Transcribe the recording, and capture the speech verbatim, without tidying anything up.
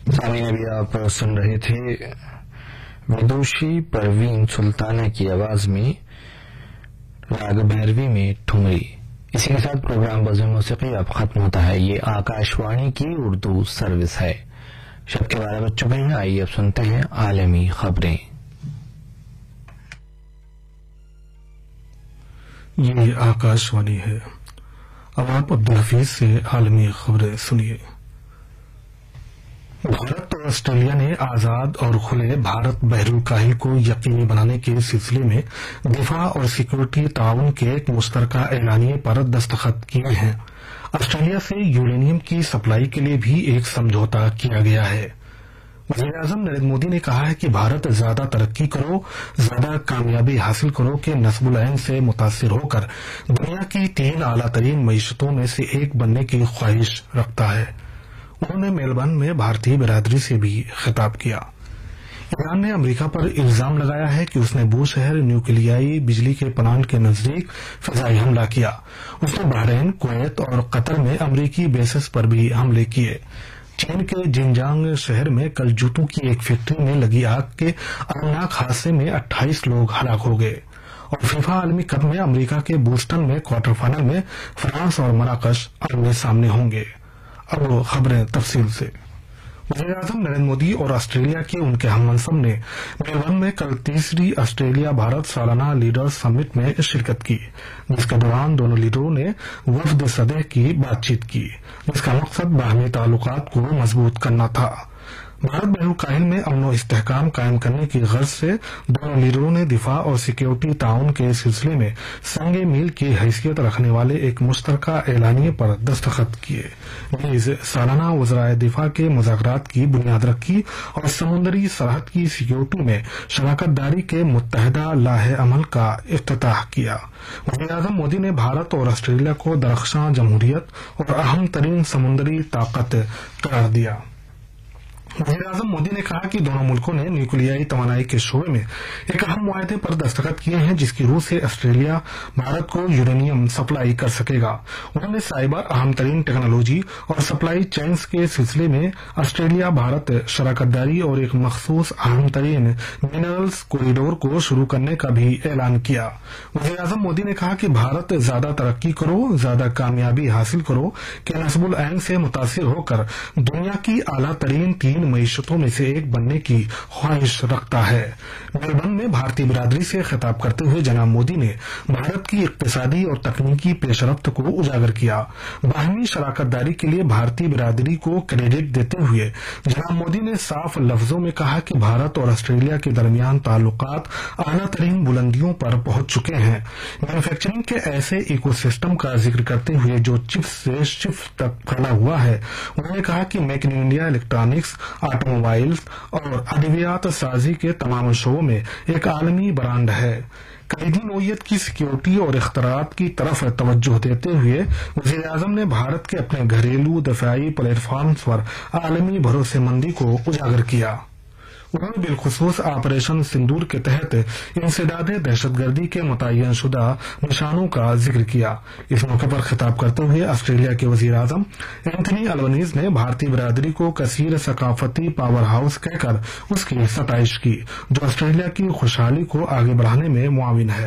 سامعین ابھی آپ سن رہے تھے ودوشی پروین سلطانہ کی آواز میں راگ بھیروی میں ٹھمری. اسی کے ساتھ پروگرام بزم موسیقی اب ختم ہوتا ہے. یہ آکاش وانی کی اردو سروس ہے. شب کے بارہ بج چکے ہیں. آئیے اب سنتے ہیں عالمی خبریں. یہ آکاش وانی ہے. اب آپ عبدالحفیظ سے عالمی خبریں سنیے. بھارت اور آسٹریلیا نے آزاد اور کھلے بھارت بحر الکاہل کو یقینی بنانے کے سلسلے میں دفاع اور سیکورٹی تعاون کے ایک مشترکہ اعلامیے پر دستخط کیے ہیں. آسٹریلیا سے یورینیم کی سپلائی کے لیے بھی ایک سمجھوتا کیا گیا ہے. وزیر اعظم نریندر مودی نے کہا ہے کہ بھارت زیادہ ترقی کرو، زیادہ کامیابی حاصل کرو کے نصب العین سے متاثر ہو کر دنیا کی تین اعلیٰ ترین معیشتوں میں سے ایک بننے کی خواہش رکھتا ہے. انہوں نے میلبرن میں بھارتی برادری سے بھی خطاب کیا. ایران نے امریکہ پر الزام لگایا ہے کہ اس نے بو شہر نیوکلیائی بجلی کے پلانٹ کے نزدیک فضائی حملہ کیا. اس نے بحرین، کویت اور قطر میں امریکی بیسز پر بھی حملے کیے. چین کے جنجانگ شہر میں کل جوتوں کی ایک فیکٹری میں لگی آگ کے المناک حادثے میں اٹھائیس لوگ ہلاک ہو گئے. اور فیفا عالمی کپ میں امریکہ کے بوسٹن میں کوارٹر فائنل میں فرانس اور مراکش آمنے سامنے ہوں گے. اب خبریں تفصیل سے. وزیر اعظم نریندر مودی اور آسٹریلیا کے ان کے ہم منصب نے میلبرن میں کل تیسری آسٹریلیا بھارت سالانہ لیڈرز سمٹ میں شرکت کی، جس کے دوران دونوں لیڈروں نے وفد سطح کی بات چیت کی، جس کا مقصد باہمی تعلقات کو مضبوط کرنا تھا. بھارت بحر الکاہل میں امن و استحکام قائم کرنے کی غرض سے دونوں لیڈروں نے دفاع اور سیکورٹی تعاون کے سلسلے میں سنگ میل کی حیثیت رکھنے والے ایک مشترکہ اعلامیے پر دستخط کیے. نیز سالانہ وزرائے دفاع کے مذاکرات کی بنیاد رکھی اور سمندری سرحد کی سیکورٹی میں شراکت داری کے متحدہ لاہ عمل کا افتتاح کیا. وزیر اعظم مودی نے بھارت اور آسٹریلیا کو درخشاں جمہوریت اور اہم ترین سمندری طاقت قرار دیا. وزیر اعظم مودی نے کہا کہ دونوں ملکوں نے نیوکلیائی توانائی کے شعبے میں ایک اہم معاہدے پر دستخط کیے ہیں جس کی روح سے آسٹریلیا بھارت کو یورینیم سپلائی کر سکے گا. انہوں نے سائبر، اہم ترین ٹیکنالوجی اور سپلائی چینز کے سلسلے میں آسٹریلیا بھارت شراکت داری اور ایک مخصوص اہم ترین منرلز کوریڈور کو شروع کرنے کا بھی اعلان کیا. وزیر اعظم مودی نے کہا کہ بھارت زیادہ ترقی کرو، زیادہ کامیابی حاصل کرو کے نصب العین سے متاثر ہو کر دنیا کی اعلیٰ ترین تین معیشتوں میں سے ایک بننے کی خواہش رکھتا ہے. میلبرن میں بھارتی برادری سے خطاب کرتے ہوئے جناب مودی نے بھارت کی اقتصادی اور تکنیکی پیش رفت کو اجاگر کیا. باہمی شراکت داری کے لیے بھارتی برادری کو کریڈٹ دیتے ہوئے جناب مودی نے صاف لفظوں میں کہا کہ بھارت اور آسٹریلیا کے درمیان تعلقات اعلیٰ ترین بلندیوں پر پہنچ چکے ہیں. مینوفیکچرنگ کے ایسے ایکو سسٹم کا ذکر کرتے ہوئے جو چپ سے شفٹ تک پھیلا ہوا ہے، انہوں نے کہا کہ make in India electronics, auto mobiles اور ادویات سازی کے تمام شعبوں میں ایک عالمی برانڈ ہے. کلیدی نوعیت کی سیکورٹی اور اختراعات کی طرف توجہ دیتے ہوئے وزیر اعظم نے بھارت کے اپنے گھریلو دفاعی پلیٹ فارمز پر عالمی بھروسے مندی کو اجاگر کیا. انہوں نے بالخصوص آپریشن سندور کے تحت انسداد دہشت گردی کے متعین شدہ نشانوں کا ذکر کیا. اس موقع پر خطاب کرتے ہوئے آسٹریلیا کے وزیر اعظم اینتھنی البنیز نے بھارتی برادری کو کثیر ثقافتی پاور ہاؤس کہہ کر اس کی ستائش کی، جو آسٹریلیا کی خوشحالی کو آگے بڑھانے میں معاون ہے.